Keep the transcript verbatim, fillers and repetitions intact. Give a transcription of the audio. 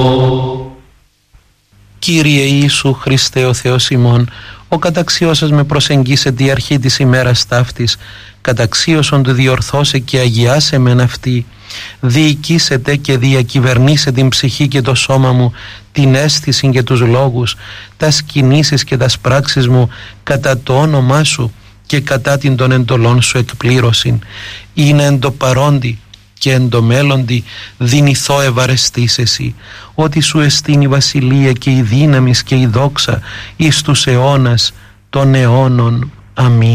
Κύριε Ιησού Χριστέ ο Θεός ημών, ο καταξιώσας με προσεγγίσε τη αρχή της ημέρας ταύτης, καταξίωσον του διορθώσε και αγιάσε μεν αυτή, διοικήσετε και διακυβερνήσε την ψυχή και το σώμα μου, την αίσθηση και τους λόγους, τα κινήσεις και τα πράξεις μου κατά το όνομά σου και κατά την των εντολών σου εκπλήρωσιν. Είναι εν το παρόντι και εν το μέλλοντι δυνηθώ ευαρεστής εσύ, ότι σου εστίν η βασιλεία και η δύναμις και η δόξα εις τους αιώνας των αιώνων. Αμήν.